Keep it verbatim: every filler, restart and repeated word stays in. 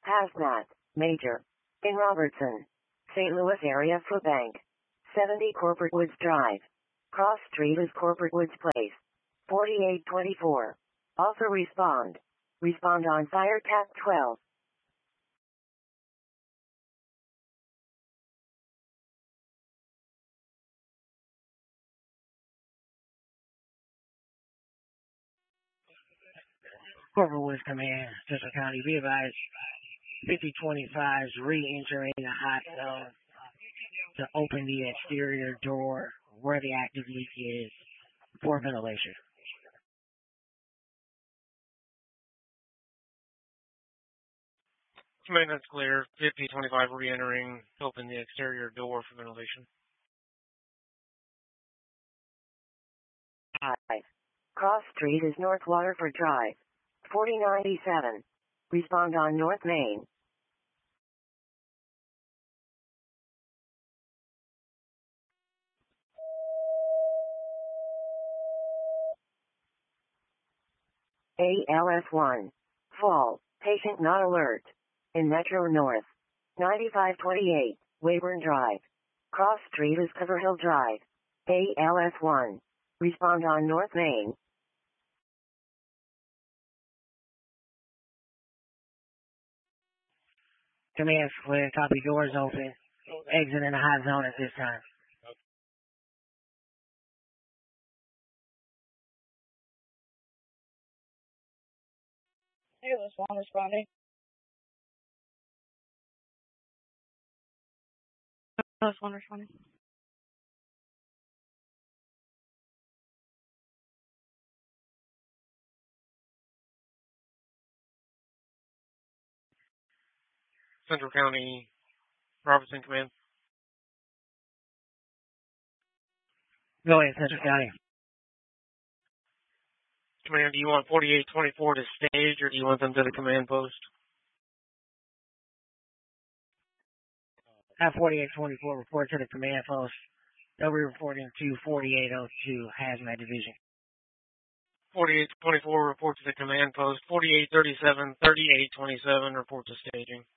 Hazmat, Major. In Robertson, Saint Louis area Food Bank. seventy Corporate Woods Drive. Cross Street is Corporate Woods Place. forty-eight twenty-four. Also respond. Respond on Firecat twelve. Corporate Woods Command, Central County, be advised, fifty twenty-five is re-entering the hot zone to open the exterior door where the active leak is for ventilation. Command, that's clear. fifty twenty-five re-entering, open the exterior door for ventilation. Five. Cross Street is North Waterford Drive. forty ninety-seven. Respond on North Main. A L S one. Fall. Patient not alert. In Metro North. ninety-five twenty-eight. Weyburn Drive. Cross Street is Coverhill Drive. A L S one. Respond on North Main. Command clear, copy, doors open. Exit in the hot zone at this time. Hey, this one responding. This one responding. Central County, Robertson Command. Go ahead, Central County. Command, do you want forty-eight twenty-four to stage, or do you want them to the command post? Have forty-eight twenty-four report to the command post. They'll be reporting to forty-eight oh two Hazmat Division. forty-eight twenty-four report to the command post. forty-eight thirty-seven, thirty-eight twenty-seven report to staging.